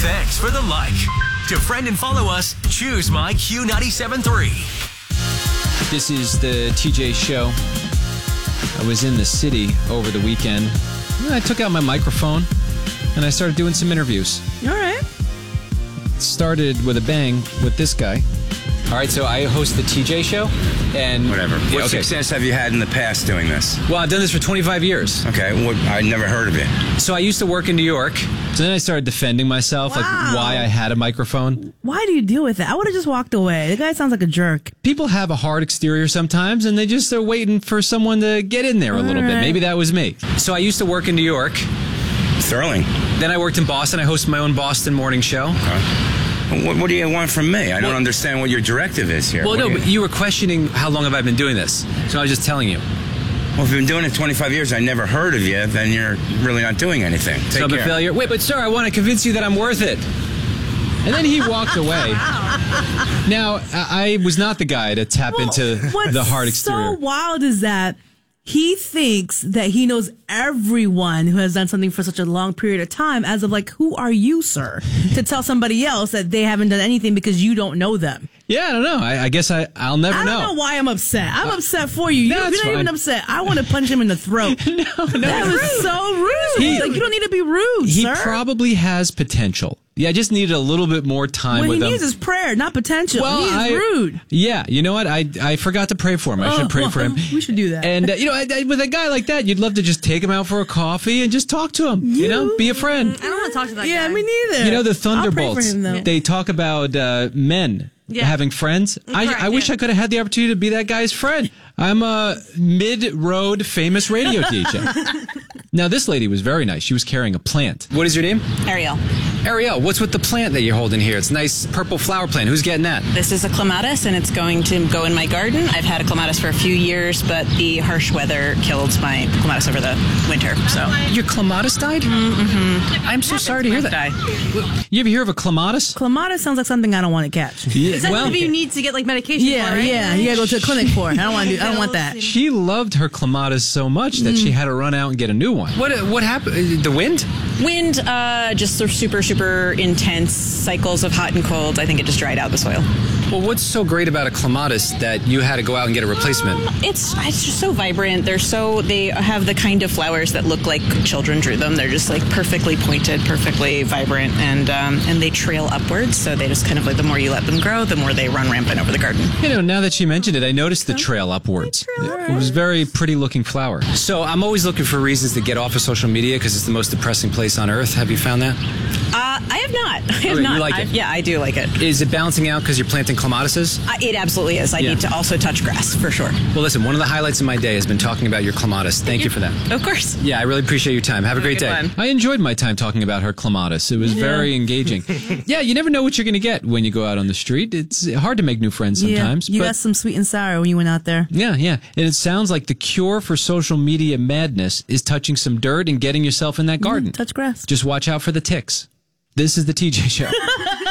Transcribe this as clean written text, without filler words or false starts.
Thanks for the like. To friend and follow us, choose my Q97.3. This is the TJ Show. I was in the city over the weekend. I took out my microphone and I started doing some interviews. All right. Started with a bang with this guy. All right, so I host the TJ Show, and whatever. What success have you had in the past doing this? Well, I've done this for 25 years. Okay, I never heard of it. So I used to work in New York. So then I started defending myself, like why I had a microphone. Why do you deal with that? I would have just walked away. The guy sounds like a jerk. People have a hard exterior sometimes, and they just are waiting for someone to get in there a little bit. Maybe that was me. So I used to work in New York. Sterling. Then I worked in Boston. I hosted my own Boston morning show. What do you want from me? I don't understand what your directive is here. Well, but you were questioning how long have I been doing this. So I was just telling you. Well, if you've been doing it 25 years, I never heard of you, then you're really not doing anything. So I'm a failure. Wait, but sir, I want to convince you that I'm worth it. And then he walked away. Now, I was not the guy to tap into the hard exterior. What's so wild is that he thinks that he knows everyone who has done something for such a long period of time, as of like, who are you, sir, to tell somebody else that they haven't done anything because you don't know them? Yeah, I don't know. I guess I'll never know. I don't know why I'm upset. I'm upset for you. You're not even upset. I want to punch him in the throat. That was so rude. You don't need to be rude, He sir. Probably has potential. Yeah, I just needed a little bit more time with him. What he needs is prayer, not potential. Well, he is rude. Yeah, you know what? I forgot to pray for him. I should pray for him. We should do that. And, with a guy like that, you'd love to just take him out for a coffee and just talk to him. You know, be a friend. I don't want to talk to that guy. Yeah, me neither. You know, the Thunderbolts, I'll pray for him, though. they talk about men having friends. I wish I could have had the opportunity to be that guy's friend. I'm a mid-road famous radio DJ. Now, this lady was very nice. She was carrying a plant. What is your name? Ariel. Ariel, what's with the plant that you're holding here? It's a nice purple flower plant. Who's getting that? This is a clematis, and it's going to go in my garden. I've had a clematis for a few years, but the harsh weather killed my clematis over the winter. So your clematis died? Mm-hmm. I'm so sorry to hear that. You ever hear of a clematis? Clematis sounds like something I don't want to catch. Yeah. Is that something you need to get like medication for, right? Yeah. You gotta go to the clinic for it. I don't want that. She loved her clematis so much that she had to run out and get a new one. What happened? The wind? Wind, just sort of super intense cycles of hot and cold. I think it just dried out the soil. Well, what's so great about a clematis that you had to go out and get a replacement? It's just so vibrant. They have the kind of flowers that look like children drew them. They're just like perfectly pointed, perfectly vibrant, and they trail upwards. So they just kind of like, the more you let them grow, the more they run rampant over the garden. You know, now that she mentioned it, I noticed the trail upwards. It was a very pretty looking flower. So I'm always looking for reasons to get off of social media because it's the most depressing place on earth. Have you found that? I have not. You like it? Yeah, I do like it. Is it balancing out because you're planting clematises? It absolutely is. I need to also touch grass, for sure. Well, listen, one of the highlights of my day has been talking about your clematis. Thank you for that. Of course. Yeah, I really appreciate your time. Have a great day. One. I enjoyed my time talking about her clematis. It was very engaging. Yeah, you never know what you're going to get when you go out on the street. It's hard to make new friends sometimes. You got some sweet and sour when you went out there. Yeah. And it sounds like the cure for social media madness is touching some dirt and getting yourself in that garden. Touch grass. Just watch out for the ticks. This is the TJ Show.